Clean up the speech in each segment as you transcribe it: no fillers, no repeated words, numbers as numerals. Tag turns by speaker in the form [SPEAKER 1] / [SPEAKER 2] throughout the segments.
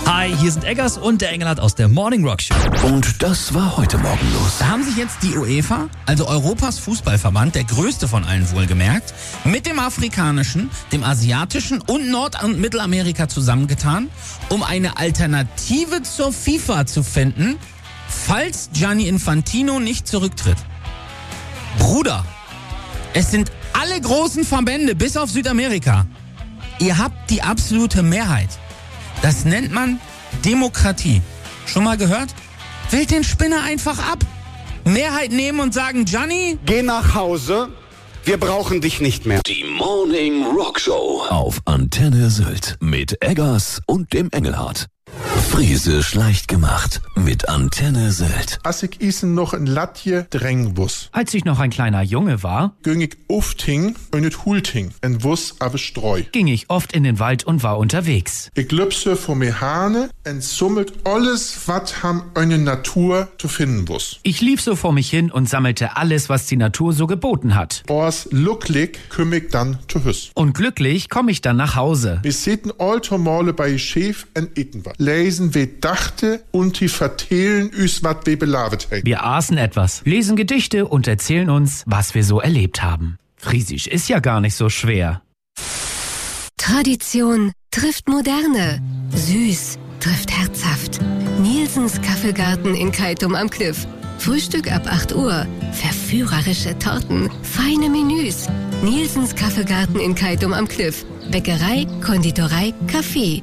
[SPEAKER 1] Hi, hier sind Eggers und der Engelhardt aus der Morning Rock Show.
[SPEAKER 2] Und das war heute Morgen los.
[SPEAKER 3] Da haben sich jetzt die UEFA, also Europas Fußballverband, der größte von allen wohlgemerkt, mit dem afrikanischen, dem asiatischen und Nord- und Mittelamerika zusammengetan, um eine Alternative zur FIFA zu finden, falls Gianni Infantino nicht zurücktritt. Bruder, es sind alle großen Verbände bis auf Südamerika. Ihr habt die absolute Mehrheit. Das nennt man Demokratie. Schon mal gehört? Wählt den Spinner einfach ab. Mehrheit nehmen und sagen, Gianni,
[SPEAKER 4] geh nach Hause, wir brauchen dich nicht mehr.
[SPEAKER 2] Die Morning Rock Show auf Antenne Sylt mit Eggers und dem Engelhardt. Friesisch leicht gemacht mit Antenne Sylt.
[SPEAKER 5] Als ich isen noch in Latje drängen wuss.
[SPEAKER 1] Als ich noch ein kleiner Junge war,
[SPEAKER 5] Ging ich ufting und et hulting en wuss ave streu.
[SPEAKER 1] ging ich oft in den Wald und war unterwegs.
[SPEAKER 5] Ich lüpse vor mir Hane en summelt alles, wat ham eine Natur zu finden wuss.
[SPEAKER 1] Ich lief so vor mich hin und sammelte alles, was die Natur so geboten hat.
[SPEAKER 5] Ors lucklig kümm ich dann zu Hüss.
[SPEAKER 1] Und glücklich komme ich dann nach Hause.
[SPEAKER 5] Wir sitten alter Male bei Chef en eten wat. Lesen we dachte und die vertellen üs wat we belavet heit.
[SPEAKER 1] Wir aßen etwas, lesen Gedichte und erzählen uns, was wir so erlebt haben. Friesisch ist ja gar nicht so schwer.
[SPEAKER 6] Tradition trifft Moderne. Süß trifft herzhaft. Nielsens Kaffeegarten in Keitum am Kliff. Frühstück ab 8 Uhr. Verführerische Torten. Feine Menüs. Nielsens Kaffeegarten in Keitum am Kliff. Bäckerei, Konditorei, Kaffee.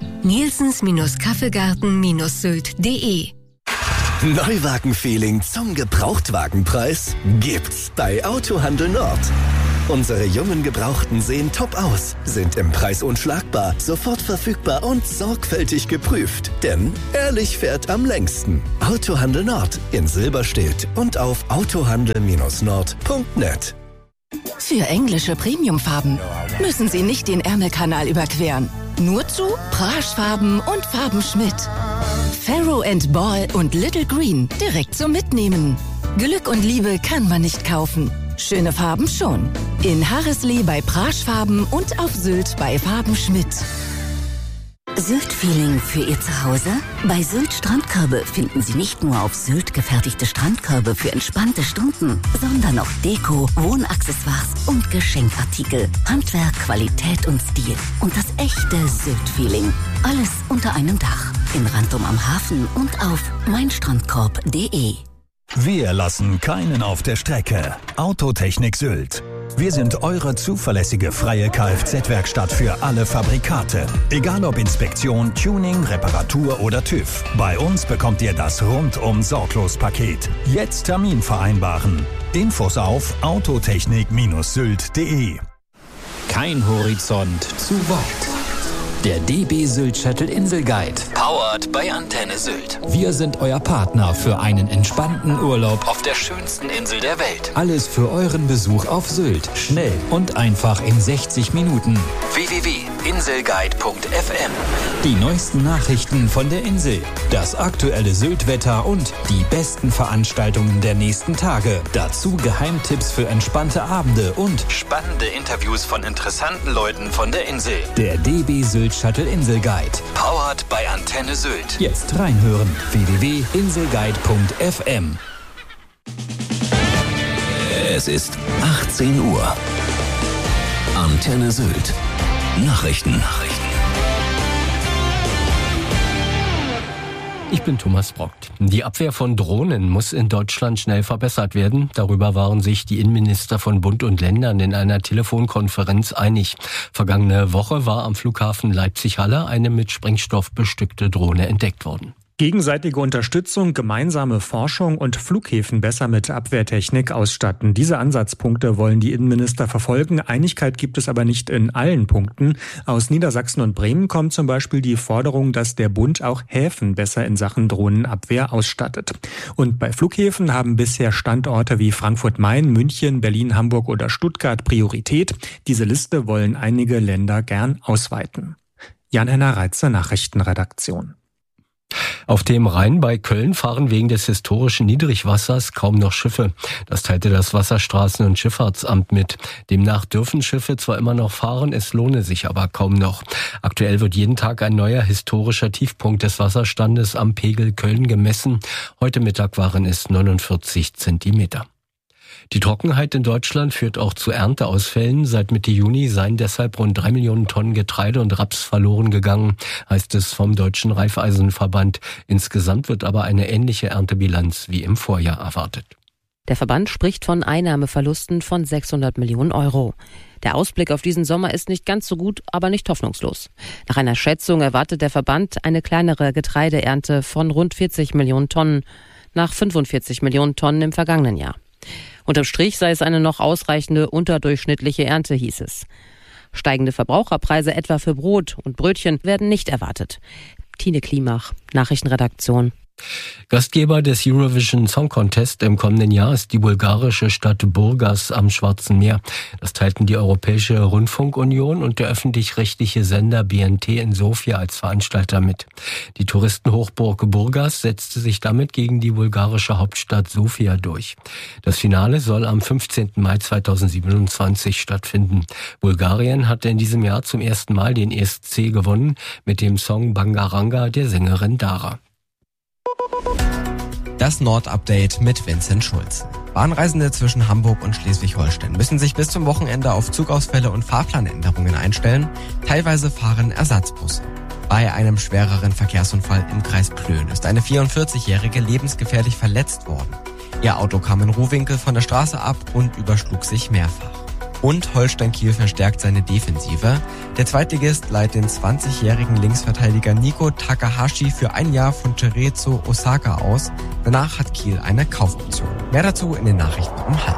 [SPEAKER 6] Nielsens-Kaffeegarten-sylt.de.
[SPEAKER 2] Neuwagen-Feeling zum Gebrauchtwagenpreis gibt's bei Autohandel Nord. Unsere jungen Gebrauchten sehen top aus, sind im Preis unschlagbar, sofort verfügbar und sorgfältig geprüft. Denn ehrlich fährt am längsten. Autohandel Nord in Silberstedt und auf autohandel-nord.net.
[SPEAKER 7] Für englische Premiumfarben müssen Sie nicht den Ärmelkanal überqueren. Nur zu Praschfarben und Farben Schmidt. Farrow & Ball und Little Green direkt zum Mitnehmen. Glück und Liebe kann man nicht kaufen. Schöne Farben schon. In Harrislee bei Praschfarben und auf Sylt bei Farben Schmidt.
[SPEAKER 8] Sylt-Feeling für Ihr Zuhause? Bei Sylt Strandkörbe finden Sie nicht nur auf Sylt gefertigte Strandkörbe für entspannte Stunden, sondern auch Deko, Wohnaccessoires und Geschenkartikel. Handwerk, Qualität und Stil. Und das echte Sylt-Feeling. Alles unter einem Dach. In Rantum am Hafen und auf meinstrandkorb.de.
[SPEAKER 9] Wir lassen keinen auf der Strecke. Autotechnik Sylt. Wir sind eure zuverlässige freie Kfz-Werkstatt für alle Fabrikate. Egal ob Inspektion, Tuning, Reparatur oder TÜV. Bei uns bekommt ihr das Rundum-Sorglos-Paket. Jetzt Termin vereinbaren. Infos auf autotechnik-sylt.de.
[SPEAKER 10] Kein Horizont zu weit. Der DB Sylt Shuttle Inselguide.
[SPEAKER 2] Powered bei Antenne Sylt.
[SPEAKER 10] Wir sind euer Partner für einen entspannten Urlaub
[SPEAKER 2] Auf der schönsten Insel der Welt.
[SPEAKER 10] Alles für euren Besuch auf Sylt. Schnell und einfach in 60 Minuten.
[SPEAKER 2] www.inselguide.fm.
[SPEAKER 10] Die neuesten Nachrichten von der Insel. Das aktuelle Sylt-Wetter und die besten Veranstaltungen der nächsten Tage. Dazu Geheimtipps für entspannte Abende und
[SPEAKER 2] Spannende Interviews von interessanten Leuten von der Insel.
[SPEAKER 10] der DB Sylt Shuttle Inselguide.
[SPEAKER 2] Powered bei Antenne Sylt.
[SPEAKER 10] Jetzt reinhören. www.inselguide.fm.
[SPEAKER 2] Es ist 18 Uhr. Antenne Sylt. Nachrichten.
[SPEAKER 11] Ich bin Thomas Brockt. Die Abwehr von Drohnen muss in Deutschland schnell verbessert werden. Darüber waren sich die Innenminister von Bund und Ländern in einer Telefonkonferenz einig. Vergangene Woche war am Flughafen Leipzig-Halle eine mit Sprengstoff bestückte Drohne entdeckt worden.
[SPEAKER 12] Gegenseitige Unterstützung, gemeinsame Forschung und Flughäfen besser mit Abwehrtechnik ausstatten. Diese Ansatzpunkte wollen die Innenminister verfolgen. Einigkeit gibt es aber nicht in allen Punkten. Aus Niedersachsen und Bremen kommt zum Beispiel die Forderung, dass der Bund auch Häfen besser in Sachen Drohnenabwehr ausstattet. Und bei Flughäfen haben bisher Standorte wie Frankfurt-Main, München, Berlin, Hamburg oder Stuttgart Priorität. Diese Liste wollen einige Länder gern ausweiten. Jan-Henner Reitzer, Nachrichtenredaktion.
[SPEAKER 11] Auf dem Rhein bei Köln fahren wegen des historischen Niedrigwassers kaum noch Schiffe. Das teilte das Wasserstraßen- und Schifffahrtsamt mit. Demnach dürfen Schiffe zwar immer noch fahren, es lohne sich aber kaum noch. Aktuell wird jeden Tag ein neuer historischer Tiefpunkt des Wasserstandes am Pegel Köln gemessen. Heute Mittag waren es 49 Zentimeter. Die Trockenheit in Deutschland führt auch zu Ernteausfällen. Seit Mitte Juni seien deshalb rund 3 Millionen Tonnen Getreide und Raps verloren gegangen, heißt es vom Deutschen Raiffeisenverband. Insgesamt wird aber eine ähnliche Erntebilanz wie im Vorjahr erwartet.
[SPEAKER 13] Der Verband spricht von Einnahmeverlusten von 600 Millionen Euro. Der Ausblick auf diesen Sommer ist nicht ganz so gut, aber nicht hoffnungslos. Nach einer Schätzung erwartet der Verband eine kleinere Getreideernte von rund 40 Millionen Tonnen, nach 45 Millionen Tonnen im vergangenen Jahr. Unterm Strich sei es eine noch ausreichende unterdurchschnittliche Ernte, hieß es. Steigende Verbraucherpreise etwa für Brot und Brötchen werden nicht erwartet. Tine Klimach, Nachrichtenredaktion.
[SPEAKER 11] Gastgeber des Eurovision Song Contest im kommenden Jahr ist die bulgarische Stadt Burgas am Schwarzen Meer. Das teilten die Europäische Rundfunkunion und der öffentlich-rechtliche Sender BNT in Sofia als Veranstalter mit. Die Touristenhochburg Burgas setzte sich damit gegen die bulgarische Hauptstadt Sofia durch. Das Finale soll am 15. Mai 2027 stattfinden. Bulgarien hatte in diesem Jahr zum ersten Mal den ESC gewonnen mit dem Song Bangaranga der Sängerin Dara.
[SPEAKER 14] Das Nord-Update mit Vincent Schulz. Bahnreisende zwischen Hamburg und Schleswig-Holstein müssen sich bis zum Wochenende auf Zugausfälle und Fahrplanänderungen einstellen. Teilweise fahren Ersatzbusse. Bei einem schwereren Verkehrsunfall im Kreis Plön ist eine 44-Jährige lebensgefährlich verletzt worden. Ihr Auto kam in Ruhwinkel von der Straße ab und überschlug sich mehrfach. Und Holstein Kiel verstärkt seine Defensive. Der Zweitligist leiht den 20-jährigen Linksverteidiger Nico Takahashi für ein Jahr von Cerezo Osaka aus. Danach hat Kiel eine Kaufoption. Mehr dazu in den Nachrichten um 12:30.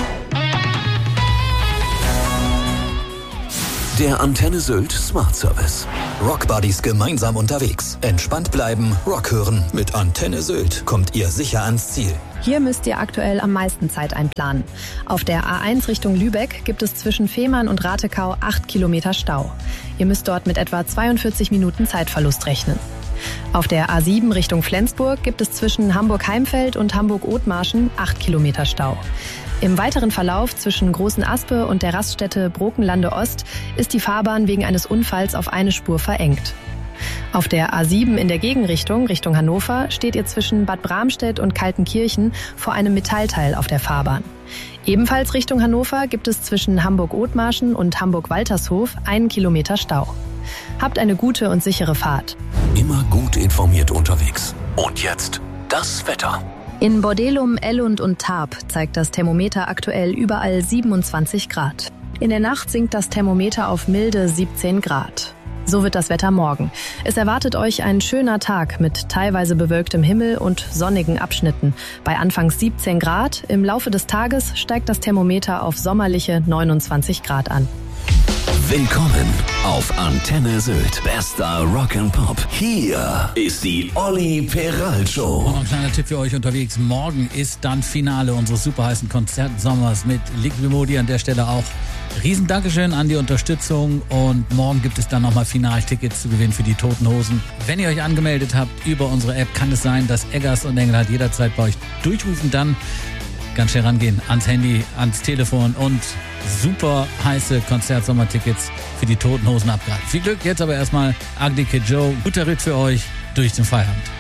[SPEAKER 2] Der Antenne Sylt Smart Service. Rock Buddies gemeinsam unterwegs. Entspannt bleiben, Rock hören. Mit Antenne Sylt kommt ihr sicher ans Ziel.
[SPEAKER 15] Hier müsst ihr aktuell am meisten Zeit einplanen. Auf der A1 Richtung Lübeck gibt es zwischen Fehmarn und Ratekau 8 Kilometer Stau. Ihr müsst dort mit etwa 42 Minuten Zeitverlust rechnen. Auf der A7 Richtung Flensburg gibt es zwischen Hamburg-Heimfeld und Hamburg-Othmarschen 8 Kilometer Stau. Im weiteren Verlauf zwischen Großen Aspe und der Raststätte Brokenlande Ost ist die Fahrbahn wegen eines Unfalls auf eine Spur verengt. Auf der A7 in der Gegenrichtung, Richtung Hannover, steht ihr zwischen Bad Bramstedt und Kaltenkirchen vor einem Metallteil auf der Fahrbahn. Ebenfalls Richtung Hannover gibt es zwischen Hamburg-Othmarschen und Hamburg-Waltershof 1 Kilometer Stau. Habt eine gute und sichere Fahrt.
[SPEAKER 2] Immer gut informiert unterwegs. Und jetzt das Wetter.
[SPEAKER 15] In Bordelum, Ellund und Tarp zeigt das Thermometer aktuell überall 27 Grad. In der Nacht sinkt das Thermometer auf milde 17 Grad. So wird das Wetter morgen. Es erwartet euch ein schöner Tag mit teilweise bewölktem Himmel und sonnigen Abschnitten. Bei anfangs 17 Grad, im Laufe des Tages steigt das Thermometer auf sommerliche 29 Grad an.
[SPEAKER 2] Willkommen auf Antenne Sylt. Bester Rock'n'Pop. Hier ist die Olli Peral Show.
[SPEAKER 3] Und noch ein kleiner Tipp für euch unterwegs. Morgen ist dann Finale unseres super heißen Konzertsommers mit Liquid Modi. An der Stelle auch riesen Dankeschön an die Unterstützung. Und morgen gibt es dann nochmal Finaltickets zu gewinnen für die Toten Hosen. Wenn ihr euch angemeldet habt über unsere App, kann es sein, dass Eggers und Engelhardt jederzeit bei euch durchrufen. Dann ganz schnell rangehen ans Handy, ans Telefon und super heiße Konzertsommertickets für die Toten Hosen abgreifen. Viel Glück, jetzt aber erstmal Ugly Kid Joe. Guter Ritt für euch durch den Feierabend.